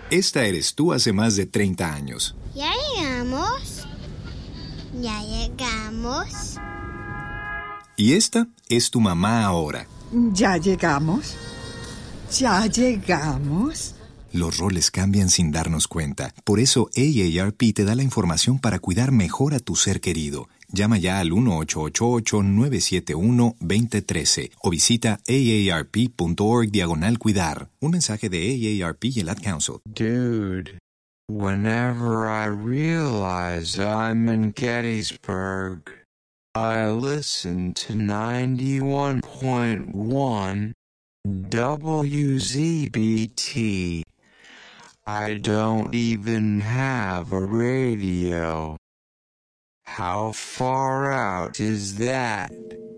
Esta eres tú hace más de 30 años. Ya llegamos. Ya llegamos. Y esta es tu mamá ahora. Ya llegamos. Ya llegamos. Los roles cambian sin darnos cuenta. Por eso AARP te da la información para cuidar mejor a tu ser querido. Llama ya al 1-888-971-2013 o visita aarp.org/cuidar. Un mensaje de AARP y el Ad Council. Dude, whenever I realize I'm in Gettysburg, I listen to 91.1 WZBT. I don't even have a radio. How far out is that?